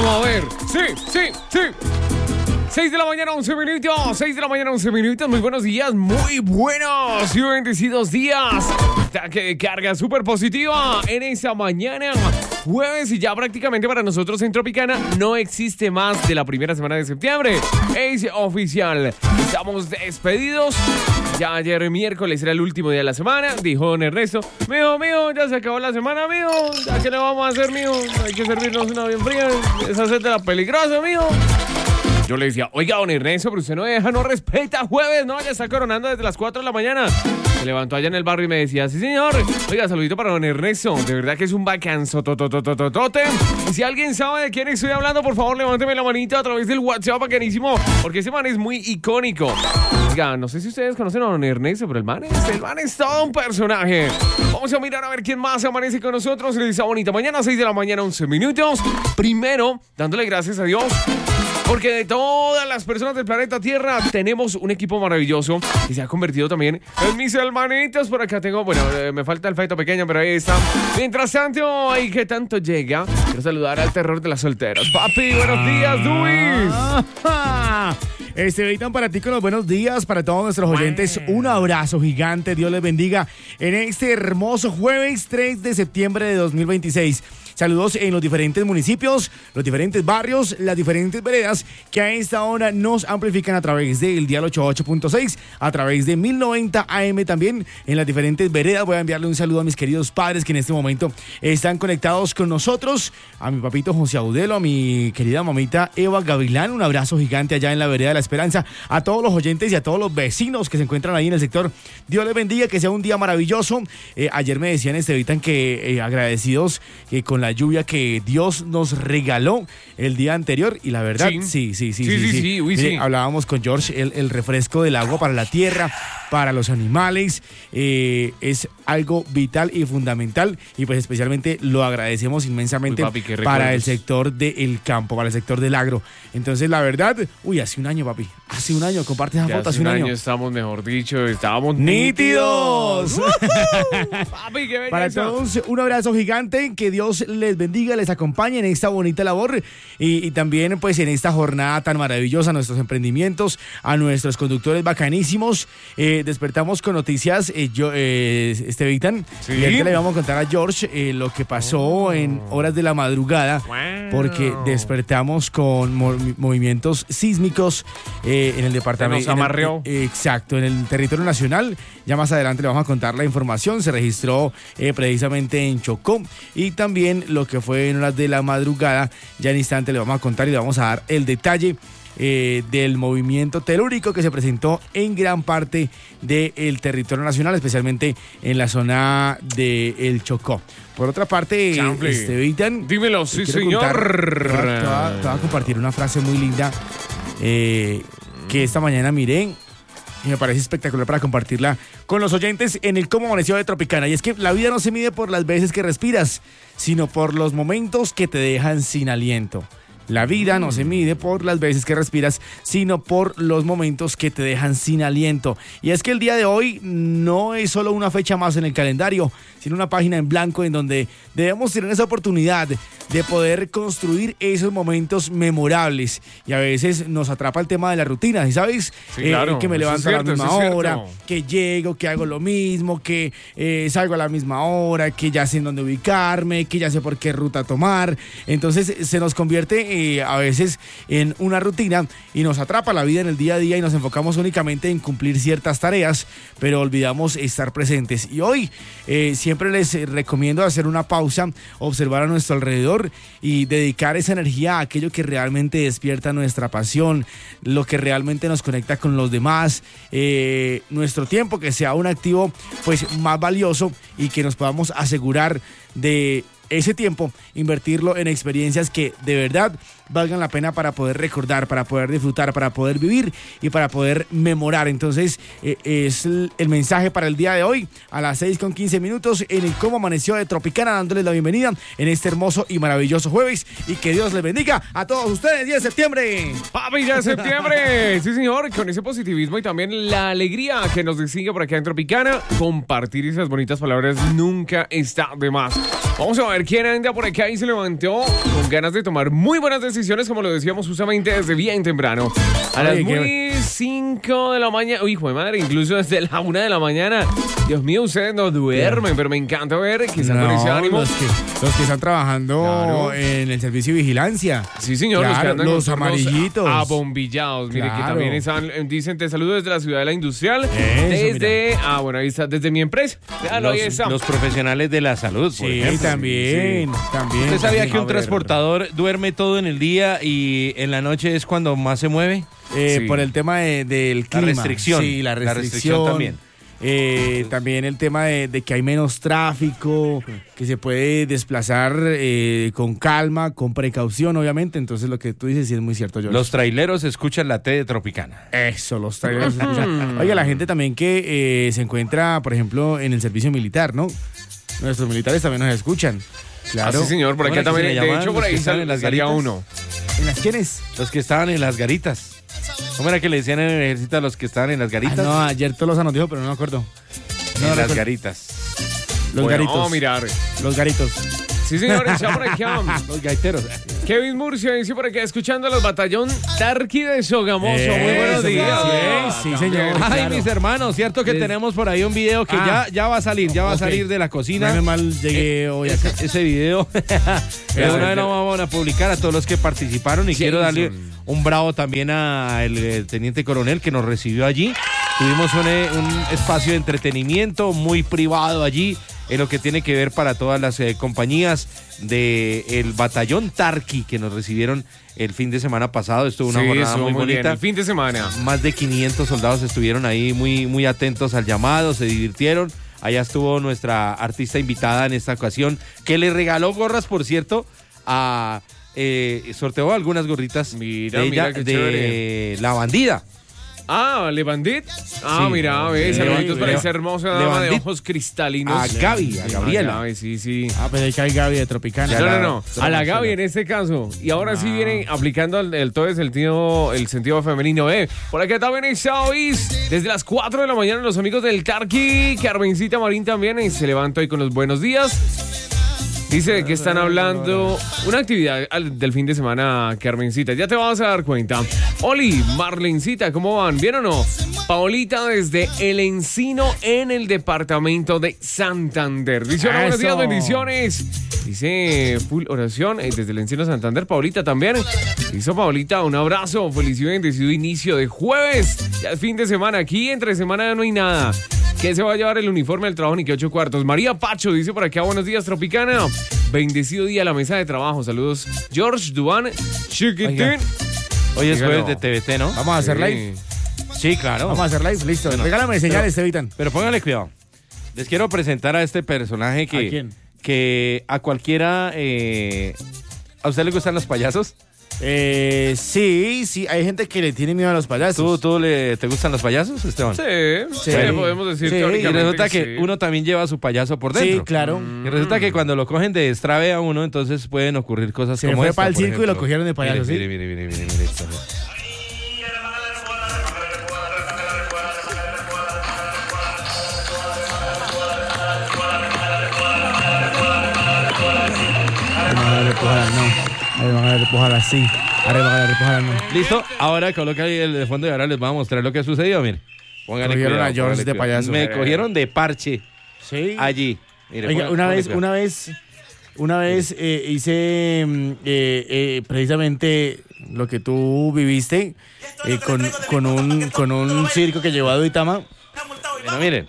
Vamos a ver. Sí. 6 de la mañana, 11 minutos. 6 de la mañana, 11 minutos. Muy buenos días, muy buenos y bendecidos días. Ataque de carga súper positiva en esta mañana. Jueves y ya prácticamente para nosotros en Tropicana no existe más de la primera semana de septiembre. Es oficial. Estamos despedidos. Ya ayer miércoles era el último día de la semana. Dijo don Ernesto: Mijo, ya se acabó la semana, mijo. ¿Ya qué le vamos a hacer, mijo? Hay que servirnos una bien fría. Esa sed de la peligrosa, mijo. Yo le decía: oiga, don Ernesto, pero usted no respeta jueves, ¿no? Ya está coronando desde las 4 de la mañana. Se levantó allá en el barrio y me decía: sí, señor. Oiga, saludito para don Ernesto. De verdad que es un bacanzo tototototote. Y si alguien sabe de quién estoy hablando, por favor, levánteme la manita a través del WhatsApp bacanísimo, porque ese man es muy icónico. Oiga, no sé si ustedes conocen a don Ernesto, pero el man es todo un personaje. Vamos a mirar a ver quién más amanece con nosotros en esta bonita mañana, 6 de la mañana, 11 minutos. Primero, dándole gracias a Dios, porque de todas las personas del planeta Tierra tenemos un equipo maravilloso que se ha convertido también en mis hermanitos. Por acá tengo, me falta el feto pequeño, pero ahí está. Mientras tanto, ¿y qué tanto llega? Quiero saludar al terror de las solteras. Papi, buenos días, Luis. Esteban, para ti con los buenos días, para todos nuestros oyentes, un abrazo gigante, Dios les bendiga en este hermoso jueves 3 de septiembre de 2026. Saludos en los diferentes municipios, los diferentes barrios, las diferentes veredas que a esta hora nos amplifican a través del dial 88.6, a través de 1090 AM también en las diferentes veredas. Voy a enviarle un saludo a mis queridos padres que en este momento están conectados con nosotros, a mi papito José Audelo, a mi querida mamita Eva Gavilán, un abrazo gigante allá en la vereda de la Esperanza, a todos los oyentes y a todos los vecinos que se encuentran ahí en el sector. Dios les bendiga, que sea un día maravilloso. Ayer me decían, Esteban, que agradecidos con la lluvia que Dios nos regaló el día anterior, y la verdad, sí. Mire, hablábamos con George, el refresco del agua para la tierra, para los animales, es algo vital y fundamental, y pues especialmente lo agradecemos inmensamente. Papi, para el sector del campo, para el sector del agro. Entonces, la verdad, hace un año, papi, hace un año, comparte esa foto, hace un año. Estamos, mejor dicho, estábamos nítidos. Papi, qué belleza. Para todos, un abrazo gigante, que Dios les bendiga, les acompañe en esta bonita labor y también pues en esta jornada tan maravillosa, a nuestros emprendimientos, a nuestros conductores bacanísimos. Despertamos con noticias, Esteban, ¿sí? Y ahorita le vamos a contar a George lo que pasó en horas de la madrugada, porque despertamos con movimientos sísmicos en el departamento. Se nos amarreó. Exacto, en el territorio nacional. Ya más adelante le vamos a contar la información. Se registró precisamente en Chocó, y también lo que fue en horas de la madrugada. Ya en instante le vamos a contar y le vamos a dar el detalle del movimiento telúrico que se presentó en gran parte del territorio nacional, especialmente en la zona del Chocó. Por otra parte, Esteban, dímelo, sí, señor. Te voy a compartir una frase muy linda que esta mañana miré y me parece espectacular para compartirla con los oyentes en el Cómo Amaneció de Tropicana. Y es que la vida no se mide por las veces que respiras, sino por los momentos que te dejan sin aliento. La vida no se mide por las veces que respiras, sino por los momentos que te dejan sin aliento. Y es que el día de hoy no es solo una fecha más en el calendario, sino una página en blanco en donde debemos tener esa oportunidad de poder construir esos momentos memorables. Y a veces nos atrapa el tema de la rutina, ¿sí sabes? Sí, claro, que me levanto a la misma hora, que llego, que hago lo mismo, que salgo a la misma hora, que ya sé en dónde ubicarme, que ya sé por qué ruta tomar. Entonces se nos convierte a veces en una rutina y nos atrapa la vida en el día a día y nos enfocamos únicamente en cumplir ciertas tareas, pero olvidamos estar presentes. Y hoy siempre les recomiendo hacer una pausa, observar a nuestro alrededor y dedicar esa energía a aquello que realmente despierta nuestra pasión, lo que realmente nos conecta con los demás, nuestro tiempo, que sea un activo pues más valioso, y que nos podamos asegurar de ese tiempo, invertirlo en experiencias que de verdad valgan la pena para poder recordar, para poder disfrutar, para poder vivir y para poder memorar. Entonces, es el mensaje para el día de hoy, a las 6:15 en el Cómo Amaneció de Tropicana, dándoles la bienvenida en este hermoso y maravilloso jueves, y que Dios les bendiga a todos ustedes. 10 de septiembre. ¡Papi, ya de septiembre! Sí, señor, con ese positivismo y también la alegría que nos distingue por acá en Tropicana, compartir esas bonitas palabras nunca está de más. Vamos a ver quién anda por acá y se levantó con ganas de tomar muy buenas decisiones, como lo decíamos justamente desde bien temprano. A las muy 5 de la mañana. Uy, hijo de madre, incluso desde la 1 de la mañana. Dios mío, ustedes no duermen, pero me encanta ver que están con ese ánimo. Los que están trabajando en el servicio de vigilancia. Sí, señor, claro, los amarillitos. Abombillados. Mire, que también están, dicen, te saludo desde la ciudad de la industrial. Bueno, ahí está, desde mi empresa. Los profesionales de la salud, por ejemplo. También. ¿Usted sabía que un transportador duerme todo en el día y en la noche es cuando más se mueve? Por el tema del clima. La restricción. Sí, la restricción también. También el tema de que hay menos tráfico, que se puede desplazar con calma, con precaución, obviamente. Entonces, lo que tú dices sí es muy cierto, George. Los traileros escuchan la T de Tropicana. Eso, los traileros escuchan. Oiga, la gente también que se encuentra, por ejemplo, en el servicio militar, ¿no? Nuestros militares también nos escuchan. Claro. Sí, señor, por acá también. De hecho, por ahí salía uno. ¿En las quiénes? Los que estaban en las garitas. ¿Cómo era que le decían en el ejército a los que estaban en las garitas? No, ayer Tolosa nos dijo, pero no me acuerdo. En las garitas. Los garitos. Vamos a mirar. Los garitos. Sí, señores, ya por acá. Los gaiteros. Kevin Murcia dice por acá, escuchando a los batallón Tarqui de Sogamoso. Muy buenos días. Sí, señor. Ay, claro. mis hermanos, cierto que tenemos por ahí un video que ya va a salir, va a salir de la cocina. Menos mal llegué hoy acá. Ese video, pero una vez lo vamos a publicar a todos los que participaron y quiero darle un bravo también al teniente coronel que nos recibió allí. Tuvimos un espacio de entretenimiento muy privado allí, en lo que tiene que ver para todas las compañías del batallón Tarqui que nos recibieron el fin de semana pasado. Estuvo una jornada muy bonita. Bien, el fin de semana. Más de 500 soldados estuvieron ahí muy, muy atentos al llamado, se divirtieron. Allá estuvo nuestra artista invitada en esta ocasión, que le regaló gorras, por cierto, sorteó algunas gorritas de La Bandida. Le Bandit. Mira, saluditos para esa hermosa dama de ojos cristalinos. A Gabriela. Gaby, sí. Pero ahí cae Gaby de Tropicana. No. A la Gaby en este caso. Y ahora sí vienen aplicando todo el sentido femenino. Por acá también está hoy, desde las 4 de la mañana, los amigos del Tarqui. Carmencita Marín también se levanta hoy con los buenos días. Dice de que están hablando una actividad del fin de semana, Carmencita. Ya te vas a dar cuenta. Oli, Marlencita, ¿cómo van? ¿Bien o no? Paolita desde El Encino en el departamento de Santander. Dice, hola, buenos días, bendiciones. Dice, full oración desde El Encino Santander. Paolita también. Hizo Paolita, un abrazo. Feliz y bendecido inicio de jueves. Ya es fin de semana. Aquí entre semana ya no hay nada. ¿Qué se va a llevar el uniforme al trabajo ni que 8 cuartos? María Pacho dice por acá, buenos días, Tropicana. Bendecido día a la mesa de trabajo. Saludos, George Duan, Chiquitín. Hoy es jueves de TVT, ¿no? Vamos a hacer live. Sí, claro. Vamos a hacer live, listo. Bueno, regálame señales, Evitan. Pero póngale cuidado. Les quiero presentar a este personaje que... ¿A quién? Que a cualquiera... ¿A usted le gustan los payasos? Sí, hay gente que le tiene miedo a los payasos. ¿Tú te gustan los payasos, Esteban? Sí. Podemos decir teóricamente. Y resulta que uno también lleva su payaso por dentro. Sí, claro. Y resulta que cuando lo cogen de destrave a uno, entonces pueden ocurrir cosas como esta. Se fue para el circo y lo cogieron de payaso, ¿sí? Mire esto. Así. Listo, ahora coloca ahí el de fondo y ahora les voy a mostrar lo que ha sucedido. Mire, pónganle cogieron cuidado, a George de payaso. Me cogieron de parche. Sí. Allí. Mire, oiga, una vez hice precisamente lo que tú viviste con un circo que llevó a Duitama. Bueno, miren.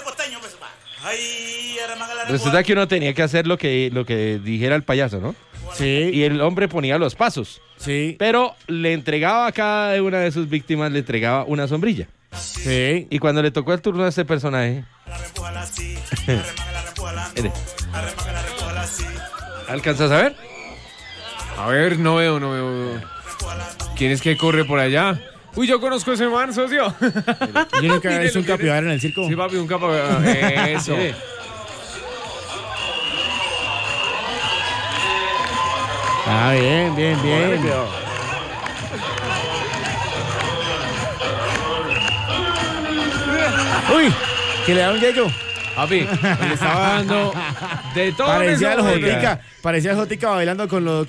Resulta que uno tenía que hacer lo que dijera el payaso, ¿no? Sí. Y el hombre ponía los pasos. Sí. Pero le entregaba a cada una de sus víctimas, le entregaba una sombrilla. Sí. Y cuando le tocó el turno a este personaje... ¿Alcanzas a ver? A ver, no veo. ¿Quién es que corre por allá? Uy, yo conozco a ese man, socio. Yo nunca hice un capibara en el circo. Sí, papi, un capibara. Eso. Sí. Bien. Uy, que le da un yeyo. Papi, le estaba dando de todo. Parecía el Jotica bailando con los...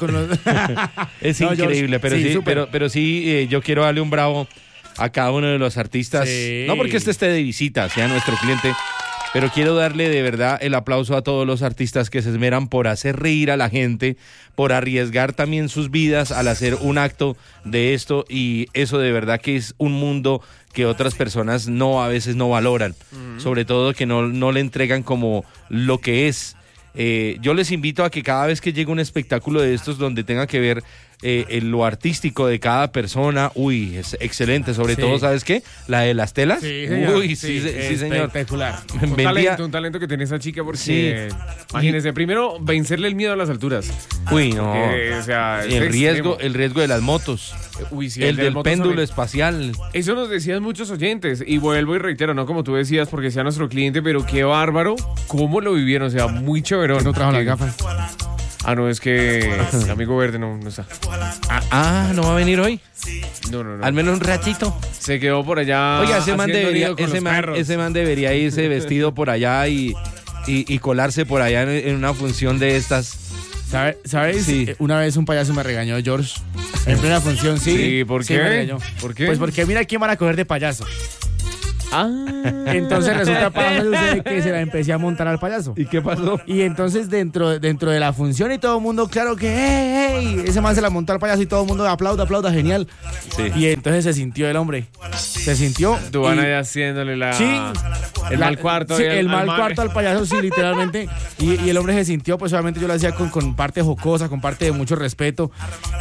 Es no, increíble, George, pero sí, yo quiero darle un bravo a cada uno de los artistas. Sí. No porque esté de visita, sea nuestro cliente, pero quiero darle de verdad el aplauso a todos los artistas que se esmeran por hacer reír a la gente, por arriesgar también sus vidas al hacer un acto de esto, y eso de verdad que es un mundo que otras personas a veces no valoran, sobre todo que no le entregan como lo que es. Yo les invito a que cada vez que llegue un espectáculo de estos donde tenga que ver lo artístico de cada persona, es excelente, sobre todo, ¿sabes qué? La de las telas, sí, señor. Sí, señor. Espectacular. Un talento que tiene esa chica, porque imagínense, primero vencerle el miedo a las alturas. No. O sea, el riesgo de las motos. El del péndulo espacial. Eso nos decían muchos oyentes, y vuelvo y reitero, no como tú decías, porque sea nuestro cliente, pero qué bárbaro, cómo lo vivieron, o sea, muy chéverón. No trajo las gafas. No, es que el amigo verde no está. ¿No va a venir hoy? No. Al menos un ratito. Se quedó por allá. Oiga, ese man debería irse vestido por allá y colarse por allá en una función de estas. ¿Sabes? Sí. Una vez un payaso me regañó, George. En plena función, sí. Sí, ¿por qué? Me regañó. ¿Por qué? Pues porque mira quién van a coger de payaso. Entonces resulta que se la empecé a montar al payaso. ¿Y qué pasó? Y entonces dentro de la función y todo el mundo, claro que hey, ese man se la montó al payaso y todo el mundo aplauda, genial. Sí. Y entonces se sintió el hombre. Se sintió. Tú van ahí haciéndole el mal cuarto. Sí, el mal cuarto al payaso, sí, literalmente. Y el hombre se sintió, pues obviamente yo lo hacía con parte jocosa, con parte de mucho respeto.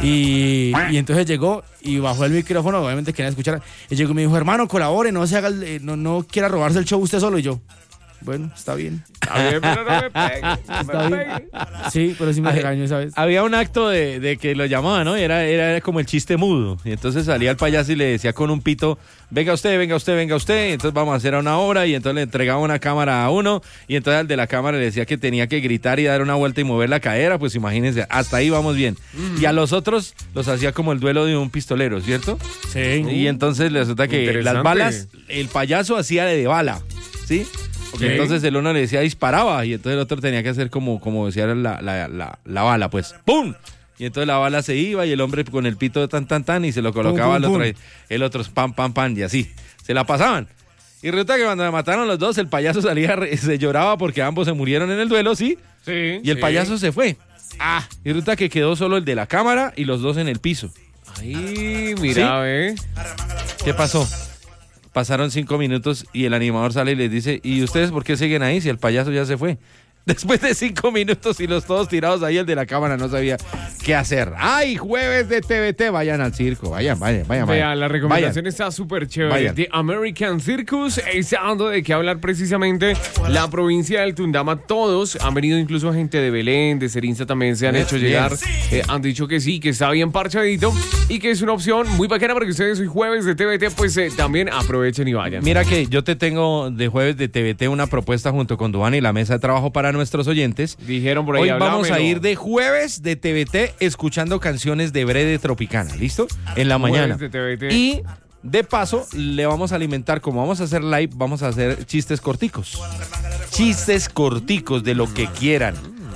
Y entonces llegó y bajó el micrófono, obviamente quería escuchar. Y llegó y me dijo, hermano, colabore, no se haga no quiera robarse el show usted solo. Y yo, bueno, está bien. A ver, pero no me pegue. Está bien. Sí, pero sí me regañó esa vez. Había un acto de que lo llamaban, ¿no? Era como el chiste mudo. Y entonces salía el payaso y le decía con un pito, venga usted. Y entonces vamos a hacer una obra. Y entonces le entregaba una cámara a uno. Y entonces al de la cámara le decía que tenía que gritar y dar una vuelta y mover la cadera. Pues imagínense, hasta ahí vamos bien. Y a los otros los hacía como el duelo de un pistolero, ¿cierto? Sí. Y entonces resulta que las balas, el payaso hacía de bala, ¿sí? Okay. Entonces el uno le decía disparaba y entonces el otro tenía que hacer como decía la bala, pues ¡pum! Y entonces la bala se iba y el hombre con el pito tan y se lo colocaba al otro, el otro pam y así, se la pasaban. Y resulta que cuando me mataron los dos, el payaso se lloraba porque ambos se murieron en el duelo, ¿sí? Sí. Y el payaso se fue. Y resulta que quedó solo el de la cámara y los dos en el piso. Ay, mira, ¿sí? ¿Qué pasó? Pasaron 5 minutos y el animador sale y les dice, ¿y ustedes por qué siguen ahí si el payaso ya se fue? Después de 5 minutos y los todos tirados ahí, el de la cámara no sabía qué hacer. ¡Ay, jueves de TVT! Vayan al circo, vayan. Vea, la recomendación está súper chévere. Vayan. The American Circus, está dando de qué hablar precisamente la provincia del Tundama. Todos han venido, incluso gente de Belén, de Serinza también se han hecho llegar. Han dicho que sí, que está bien parchadito y que es una opción muy bacana para que ustedes hoy jueves de TVT pues también aprovechen y vayan. Mira que yo te tengo de jueves de TVT una propuesta junto con Duan y la mesa de trabajo para nuestros oyentes. Dijeron por ahí, hoy vamos a ir de jueves de TVT escuchando canciones de Brede Tropicana, ¿listo? En la mañana. De TVT. Y de paso le vamos a alimentar, como vamos a hacer live, vamos a hacer chistes corticos. Chistes corticos de lo que quieran.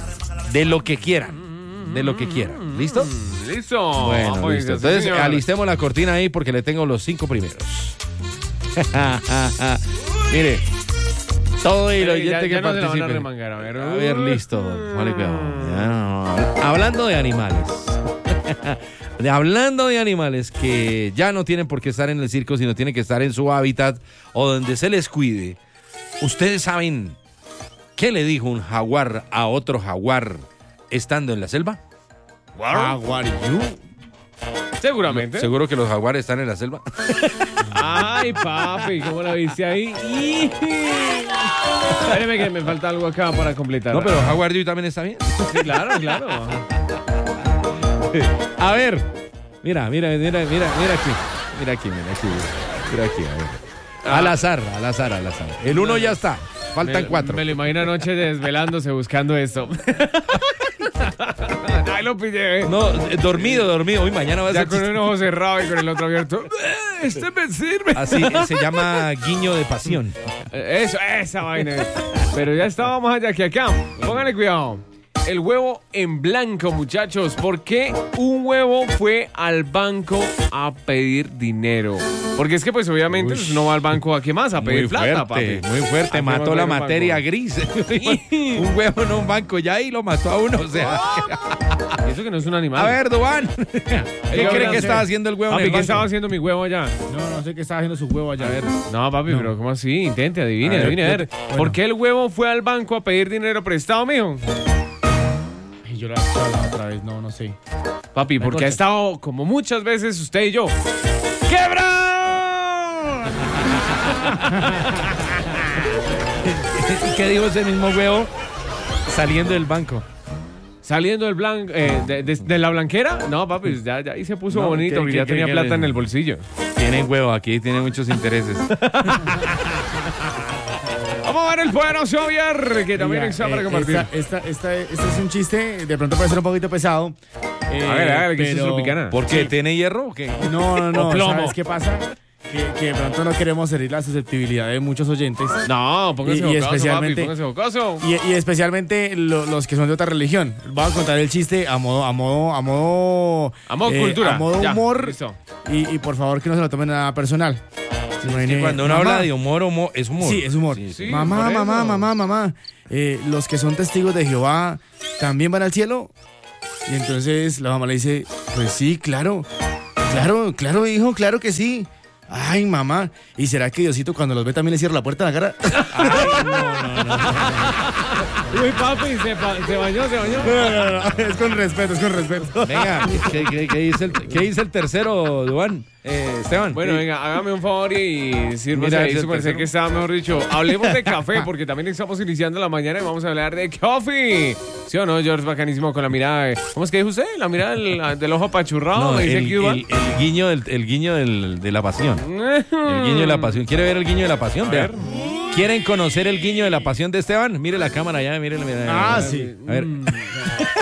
¿Listo? Listo. Bueno, pues, listo. Entonces alistemos la cortina ahí porque le tengo los 5 primeros. Mire. Todo el oyente que participe. A ver, listo. Vale, cuidado. Hablando de animales. Hablando de animales que ya no tienen por qué estar en el circo, sino tienen que estar en su hábitat o donde se les cuide. ¿Ustedes saben qué le dijo un jaguar a otro jaguar estando en la selva? Jaguar you. Seguramente. ¿Seguro que los jaguares están en la selva? Ay, papi, ¿cómo la viste ahí? Espérame que me falta algo acá para completar. No, pero Jaguar you también está bien. Sí, claro. A ver. Mira aquí. Mira aquí, a ver. Al azar. El 1 ya está. Faltan 4. Me lo imagino anoche desvelándose buscando esto. lo pillé. No, dormido. Uy, mañana va a Ya ser con un ojo cerrado y con el otro abierto. Este me sirve. así, se llama guiño de pasión. Eso, esa vaina. Pero ya estábamos allá que acá. Pónganle cuidado. El huevo en blanco, muchachos. ¿Por qué un huevo fue al banco a pedir dinero? Porque es que, pues, obviamente, no va al banco a qué más, a pedir plata, papi. Muy fuerte, mató la materia gris. Un huevo en un banco ya y lo mató a uno, o sea. Eso que no es un animal. A ver, Duván, ¿qué cree que estaba haciendo el huevo en Papi, el ¿qué banco? estaba haciendo mi huevo allá? No sé qué estaba haciendo su huevo allá. A ver. No, papi, pero ¿cómo así? Intente, adivine, A ver, a ver. bueno. ¿Por qué el huevo fue al banco a pedir dinero prestado, mijo? Ay, yo la la otra vez, no sé. Papi, porque ha estado como muchas veces usted y yo. ¡Quebrado! ¿Qué dijo ese mismo huevo saliendo del banco? Saliendo del blanco, de la blanquera. No, papi, ya ahí se puso No, bonito, porque ya tenía plata en el bolsillo. Tiene huevo, aquí tiene muchos intereses. Vamos a ver el poderoso Javier, que también Mira, está para compartir. Este es un chiste, de pronto puede ser un poquito pesado. A ver, que eso es tropicana. ¿Por qué? ¿Tiene hierro o qué? No, O plomo. ¿sabes qué pasa? Que de pronto no queremos herir la susceptibilidad de muchos oyentes. No, póngase Y jocoso, especialmente- papi, póngase jocoso. Y especialmente los que son de otra religión. Voy a contar el chiste a modo Cultura. a modo Ya, humor. listo. Y por favor que no se lo tomen nada personal. Cuando uno habla de humor, es humor. Sí, es humor. Sí, mamá, por eso. mamá. Los que son testigos de Jehová también van al cielo. Y entonces la mamá le dice, pues sí, claro, hijo, claro que sí. Ay, mamá, ¿y será que Diosito cuando los ve también le cierra la puerta en la cara? Uy, papi, se bañó. No, es con respeto. Venga, ¿qué dice el tercero, Duván? Esteban. Bueno, venga, hágame un favor y sírvase Mira, ahí es el su merced tercero. que está, mejor dicho. Hablemos de café, porque también estamos iniciando la mañana y vamos a hablar de coffee. ¿Sí o no, George? Bacanísimo con la mirada. ¿Cómo es que dijo usted? La mirada del ojo apachurrado, No, me dice el aquí, Duván. guiño de la pasión. El guiño de la pasión. ¿Quiere ver el guiño de la pasión? Vea. ¿Quieren conocer el guiño de la pasión de Esteban? Mire la cámara allá, mire. Ah, sí. A ver.